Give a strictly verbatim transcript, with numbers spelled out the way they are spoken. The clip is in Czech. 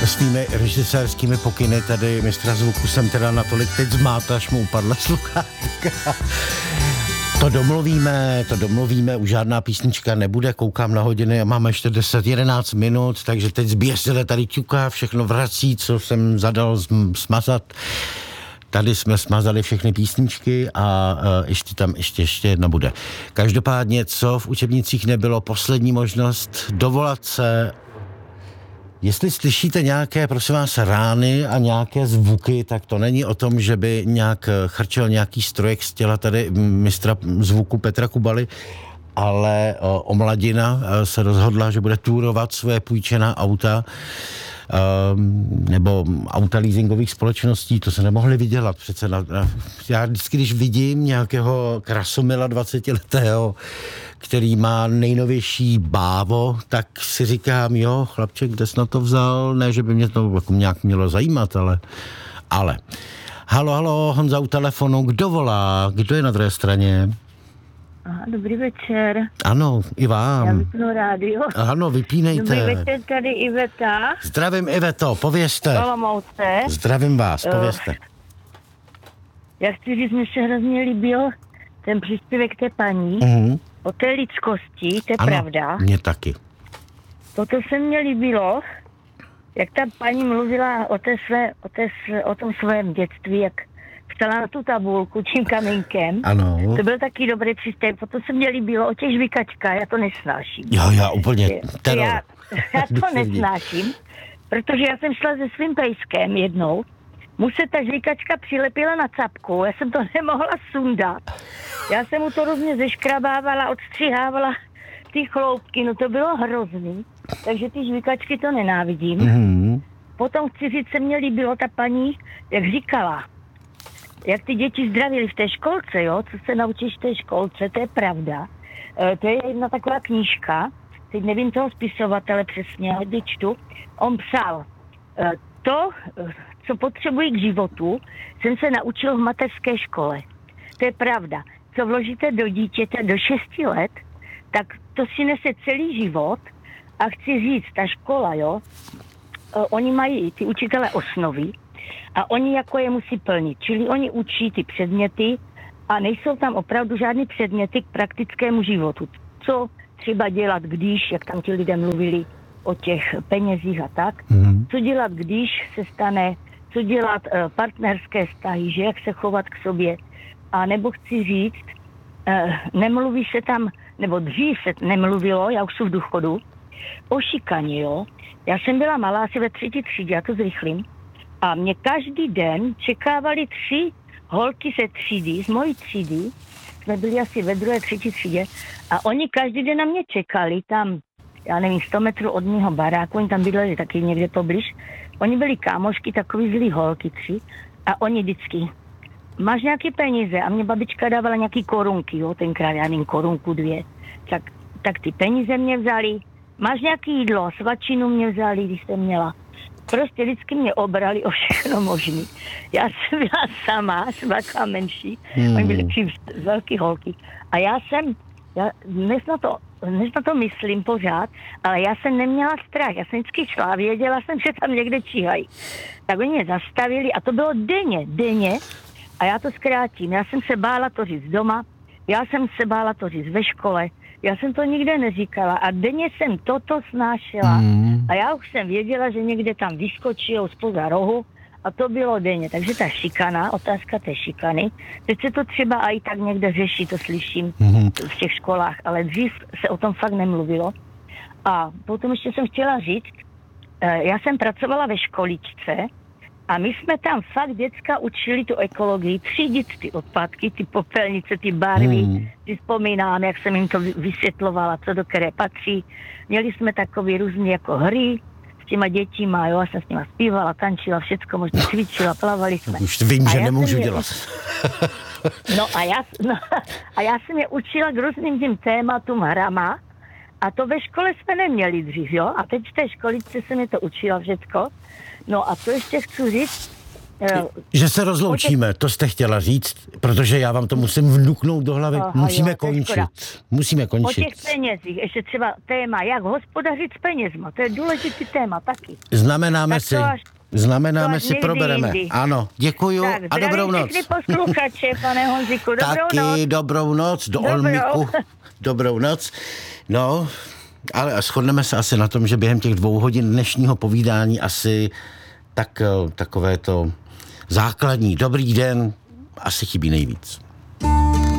svými režisérskými pokyny tady mistra zvuku jsem teda natolik teď zmátl, až mu upadla sluchátka. To domluvíme, to domluvíme, už žádná písnička nebude, koukám na hodiny a máme ještě deset jedenáct minut, takže teď zběsile tady ťuká, všechno vrací, co jsem zadal smazat. Tady jsme smazali všechny písničky a uh, ještě tam ještě, ještě jedna bude. Každopádně, co v učebnicích nebylo, poslední možnost dovolat se. Jestli slyšíte nějaké, prosím vás, rány a nějaké zvuky, tak to není o tom, že by nějak chrčel nějaký strojek z těla tady mistra zvuku Petra Kubaly, ale o, o mladina se rozhodla, že bude túrovat své půjčená auta um, nebo auta leasingových společností, to se nemohli vydělat přece. Na, na, já vždycky, když vidím nějakého krasomila dvacetiletého, který má nejnovější bávo, tak si říkám, jo, chlapček, kde jsi na to vzal? Ne, že by mě to jako nějak mělo zajímat, ale... ale. Halo, halo, Honza u telefonu, kdo volá? Kdo je na druhé straně? Aha, dobrý večer. Ano, i vám. Já vypnu rádio. Ano, vypínejte. Dobrý večer, tady Iveta. Zdravím, Iveto, povězte. Olomouce. Zdravím vás, povězte. Uh, já chci říct, mi se hrozně líbil ten příspěvek té paní. Uh-huh. O té lidskosti, to je ano, pravda. Mně taky. Toto se mně líbilo, jak ta paní mluvila o, té své, o, té, o tom svém dětství, jak vstala na tu tabulku tím kamínkem. Ano. To byl taky dobrý příspěvek. Toto se mně líbilo o těch žvýkačkách, já to nesnáším. Jo, já úplně teror. Já, já to nesnáším, protože já jsem šla se svým pejskem jednou, mu se ta žvíkačka přilepila na capku, já jsem to nemohla sundat. Já jsem mu to různě zeškrabávala, odstřihávala ty chloupky, no to bylo hrozný, takže ty žvíkačky to nenávidím. Mm-hmm. Potom chci říct, se mně líbilo ta paní, jak říkala, jak ty děti zdravili v té školce, jo, co se naučíš v té školce, to je pravda. E, to je jedna taková knížka, teď nevím toho spisovatele přesně, ale když čtu, on psal, e, to, co potřebuji k životu, jsem se naučil v mateřské škole. To je pravda. Co vložíte do dítěte do šesti let, tak to si nese celý život a chci říct, ta škola, jo, oni mají ty učitelé osnovy a oni jako je musí plnit. Čili oni učí ty předměty a nejsou tam opravdu žádný předměty k praktickému životu. Co třeba dělat, když, jak tam ti lidé mluvili o těch penězích a tak, mm. co dělat, když se stane, co dělat uh, partnerské vztahy, že jak se chovat k sobě. A nebo chci říct, uh, nemluví se tam, nebo dřív se nemluvilo, já už jsem v důchodu, o šikaně, jo. Já jsem byla malá, asi ve třetí třídě, já to zrychlím, a mě každý den čekávali tři holky ze třídy, z mojí třídy, jsme byli asi ve druhé, třetí třídě, a oni každý den na mě čekali tam, já nevím, sto metrů od mého baráku, oni tam bydleli taky někde poblíž. Oni byli kámošky, takový zlý holky tři, a oni vždycky, máš nějaké peníze? A mě babička dávala nějaký korunky, jo, tenkrát, já nevím, korunku dvě. Tak, tak ty peníze mě vzali, máš nějaké jídlo, svačinu mě vzali, když jsem měla. Prostě vždycky mě obrali o všechno možný. Já jsem byla sama, jsem byla menší, hmm. oni byli tři velký holky. A já jsem, já dnes na to, dnes na to myslím pořád, ale já jsem neměla strach. Já jsem vždycky šla, věděla jsem, že tam někde číhají. Tak oni mě zastavili a to bylo denně, denně. A já to zkrátím. Já jsem se bála to říct doma, já jsem se bála to říct ve škole, já jsem to nikde neříkala a denně jsem toto snášela. Mm. A já už jsem věděla, že někde tam vyskočil spoza rohu a to bylo denně. Takže ta šikana, otázka té šikany, teď se to třeba i tak někde řeší, to slyším mm. v těch školách, ale dřív se o tom fakt nemluvilo. A potom ještě jsem chtěla říct, já jsem pracovala ve školičce a my jsme tam fakt děcka učili tu ekologii, třídit ty odpadky, ty popelnice, ty barvy. Hmm. Si vzpomínám, jak jsem jim to vysvětlovala, co do které patří. Měli jsme takové různé jako hry s těma dětima, jo, já jsem s nima zpívala, tančila, všecko možná cvičila, plavali jsme. Už vím, že nemůžu je... dělat. No a já, no, a já jsem je učila k různým tím tématům hrama a to ve škole jsme neměli dřív, jo, a teď v té školičce jsem je to učila všecko. No a co ještě chci říct, Že se rozloučíme, to jste chtěla říct, protože já vám to musím vnuknout do hlavy. Aha, Musíme jo, končit. Musíme končit. O těch penězích, ještě třeba téma, jak hospodařit s penězma, to je důležitý téma taky. Znamenáme tak si, až, znamenáme si, probereme. Jindy. Ano, děkuju tak, a dobrou noc. Posluchače, pane Honziku, dobrou taky noc. dobrou noc do dobrou. Olmyku. Dobrou noc. No, ale shodneme se asi na tom, že během těch dvou hodin dnešního povídání asi tak, takové to základní dobrý den asi chybí nejvíc.